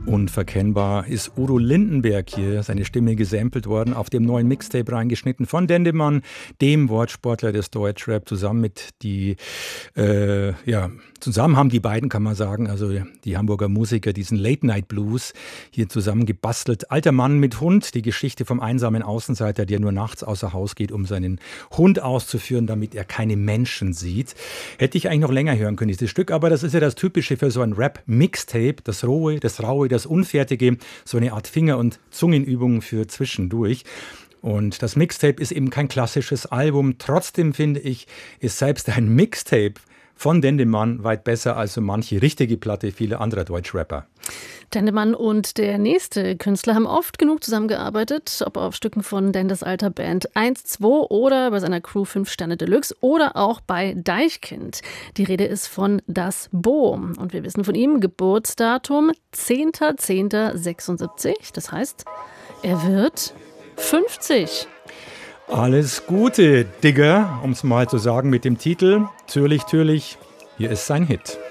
Unverkennbar ist Udo Lindenberg hier, seine Stimme gesampelt worden, auf dem neuen Mixtape reingeschnitten von Dendemann, dem Wortsportler des Deutschrap, zusammen haben die beiden, kann man sagen, also die Hamburger Musiker, diesen Late-Night-Blues hier zusammen gebastelt. Alter Mann mit Hund, die Geschichte vom einsamen Außenseiter, der nur nachts außer Haus geht, um seinen Hund auszuführen, damit er keine Menschen sieht. Hätte ich eigentlich noch länger hören können, dieses Stück, aber das ist ja das Typische für so ein Rap-Mixtape, das Rohe, das Raue, das Unfertige, so eine Art Finger- und Zungenübung für zwischendurch. Und das Mixtape ist eben kein klassisches Album. Trotzdem finde ich, ist selbst ein Mixtape von Dendemann weit besser als so manche richtige Platte vieler anderer Deutschrapper. Dendemann und der nächste Künstler haben oft genug zusammengearbeitet, ob auf Stücken von Dendes alter Band 1, 2 oder bei seiner Crew 5 Sterne Deluxe oder auch bei Deichkind. Die Rede ist von Das Bo und wir wissen von ihm Geburtsdatum 10.10.76. Das heißt, er wird 50. Alles Gute, Digger, um es mal zu sagen mit dem Titel Türlich, Türlich, hier ist sein Hit.